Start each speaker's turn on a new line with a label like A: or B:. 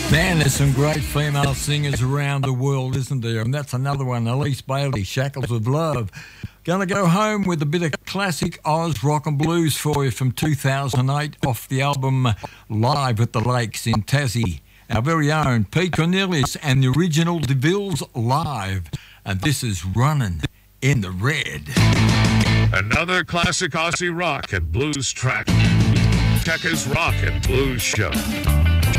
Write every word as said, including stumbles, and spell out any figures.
A: Man, there's some great female singers around the world, isn't there? And that's another one, Elise Bailey, Shackles of Love. Going to go home with a bit of classic Oz rock and blues for you from two thousand eight off the album Live at the Lakes in Tassie. Our very own Pete Cornelius and the original DeVille's Live. And this is Running in the Red.
B: Another classic Aussie rock and blues track. Tekka's Rock and Blues Show.